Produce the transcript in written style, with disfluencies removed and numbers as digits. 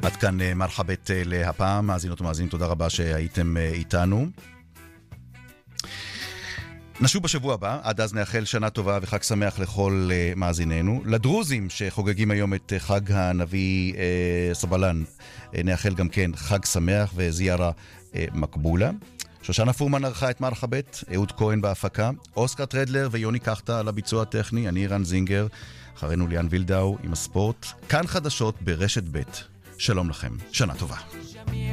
עד כאן מרחבת להפעם. מאזינות ומאזינים, תודה רבה שהייתם איתנו. נשוב בשבוע הבא, עד אז נאחל שנה טובה וחג שמח לכל מאזיננו. לדרוזים שחוגגים היום את חג הנביא סבלן, נאחל גם כן חג שמח וזיארה מקבולה. שושנה פורמן ערכה את מרחבת, אהוד כהן בהפקה, אוסקר טרדלר ויוני קחטה על הביצוע הטכני, אני רן זינגר, אחרינו ליאן וילדאו עם הספורט. כאן חדשות ברשת ב'. שלום לכם, שנה טובה.